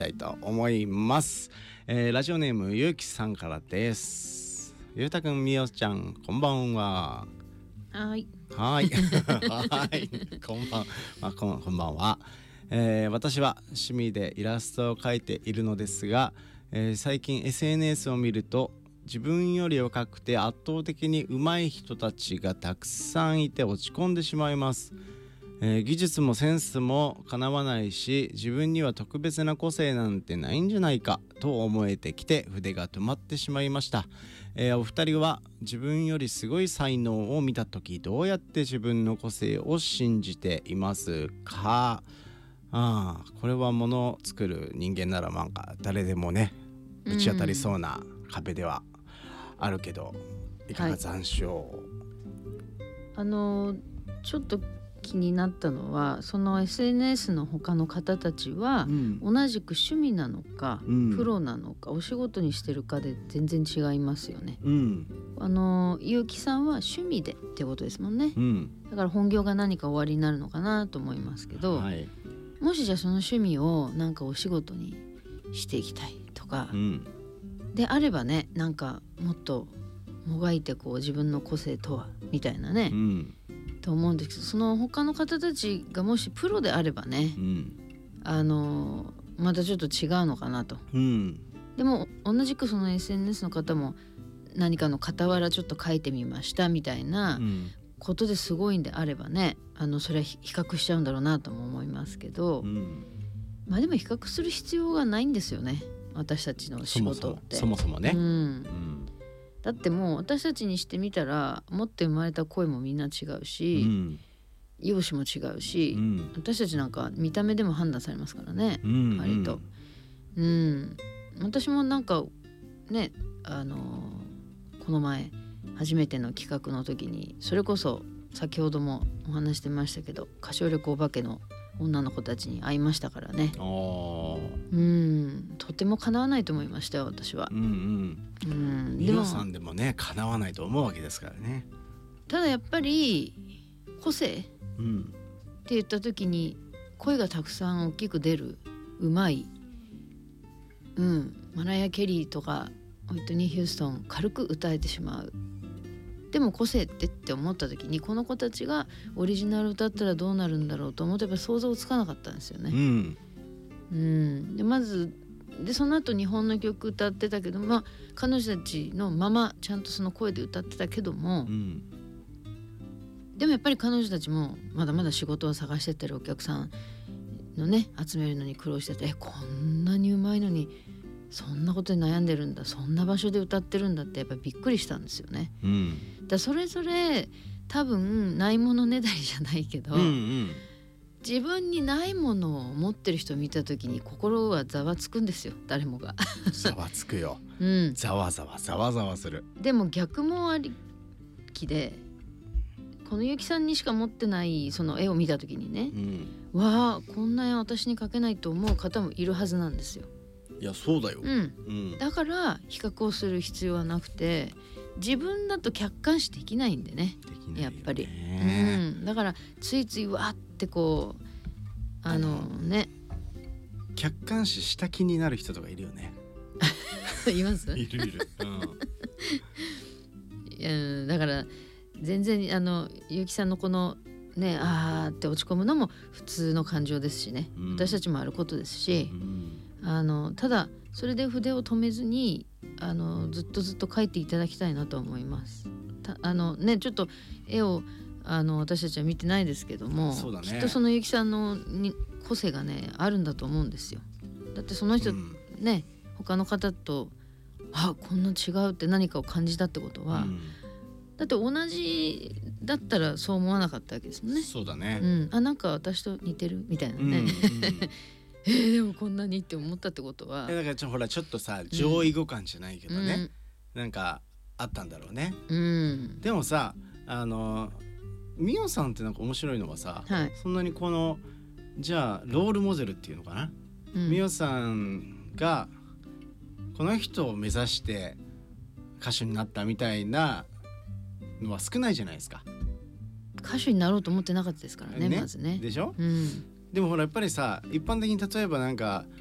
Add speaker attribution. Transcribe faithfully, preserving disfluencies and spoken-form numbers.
Speaker 1: たいと思います、えー、ラジオネームゆうきさんからです。ゆうたくん、みおちゃん、こんばんは。
Speaker 2: はい
Speaker 1: はいはいこんばん、まあ、こん、こんばんは、えー、私は趣味でイラストを描いているのですが、えー、最近 エスエヌエス を見ると自分より若くて圧倒的に上手い人たちがたくさんいて落ち込んでしまいます。えー、技術もセンスもかなわないし、自分には特別な個性なんてないんじゃないかと思えてきて筆が止まってしまいました。えー、お二人は自分よりすごい才能を見たとき、どうやって自分の個性を信じていますか？ああ、これはものを作る人間ならなんか誰でもねぶち当たりそうな壁ではあるけど、いかが残暑、はい、
Speaker 2: あのちょっと気になったのは、その エスエヌエス の他の方たちは、うん、同じく趣味なのか、うん、プロなのかお仕事にしてるかで全然違いますよね、うん、あの結城さんは趣味でってことですもんね、うん、だから本業が何か終わりになるのかなと思いますけど、はい、もしじゃあその趣味をなんかお仕事にしていきたいとか、うん、であればね、なんかもっともがいてこう自分の個性とはみたいなね、うんと思うんですけど、その他の方たちがもしプロであればね、うん、あのまたちょっと違うのかなと、うん、でも同じくその エスエヌエス の方も何かの傍らちょっと書いてみましたみたいなことですごいんであればね、あのそれは比較しちゃうんだろうなとも思いますけど、うん、まあでも比較する必要がないんですよね、私たちの仕事って
Speaker 1: そもそも、そもそもね、うんうん、
Speaker 2: だってもう私たちにしてみたら持って生まれた声もみんな違うし、うん、容姿も違うし、うん、私たちなんか見た目でも判断されますからね、うん、割と、うん、私もなんかね、あのー、この前初めての企画の時にそれこそ先ほどもお話してましたけど、歌唱力お化けの女の子たちに会いましたからね、うん、とても叶わないと思いましたよ私は、うん
Speaker 1: うんうん、ミオさんでもね叶わないと思うわけですからね。
Speaker 2: ただやっぱり個性、うん、って言った時に声がたくさん大きく出る、うまい、うん、マライア・ケリーとかホイットニー・ヒューストン軽く歌えてしまう。でも個性ってって思った時にこの子たちがオリジナル歌ったらどうなるんだろうと思ってやっぱ想像つかなかったんですよね、うんうん、でまずでその後日本の曲歌ってたけど、まあ彼女たちのままちゃんとその声で歌ってたけども、うん、でもやっぱり彼女たちもまだまだ仕事を探してってるお客さんのね集めるのに苦労してて、えこんなにうまいのにそんなことに悩んでるんだ、そんな場所で歌ってるんだってやっぱりびっくりしたんですよね、うん、だそれぞれ多分ないものねだりじゃないけど、うんうん、自分にないものを持ってる人を見た時に心はざわつくんですよ、誰もが
Speaker 1: ざわつくよ、うん、ざわざわざわざわする。
Speaker 2: でも逆もありきで、このゆきさんにしか持ってないその絵を見た時にね、うん、わあこんな絵私に描けないと思う方もいるはずなんですよ。
Speaker 1: いやそうだよ、うん
Speaker 2: うん、だから比較をする必要はなくて、自分だと客観視できないんでね、できないよねやっぱり、うん、だからついついわーってこうあのね
Speaker 1: 客観視した気になる人とかいるよね
Speaker 2: います
Speaker 1: いるいる、
Speaker 2: うん、いやだから全然あのゆきさんのこのねあーって落ち込むのも普通の感情ですしね、うん、私たちもあることですし、うんあのただそれで筆を止めずにあのずっとずっと描いていただきたいなと思います。たあのねちょっと絵をあの私たちは見てないですけども、そうだね、きっとそのゆきさんのに個性がねあるんだと思うんですよ。だってその人、うん、ね他の方とあこんな違うって何かを感じたってことは、うん、だって同じだったらそう思わなかったわけですもんね。
Speaker 1: そうだね、
Speaker 2: うん、あなんか私と似てるみたいなね、うんうんえー、でもこんなにって思ったってことは、
Speaker 1: だからちょほらちょっとさ上位互換じゃないけどね、うん、なんかあったんだろうね、うん、でもさあのミオさんってなんか面白いのはさ、はい、そんなにこのじゃあロールモデルっていうのかな、うん、ミオさんがこの人を目指して歌手になったみたいなのは少ないじゃないですか。
Speaker 2: 歌手になろうと思ってなかったですから ね, ねまずね
Speaker 1: でしょ、うん、でもほらやっぱりさ一般的に例えばなんか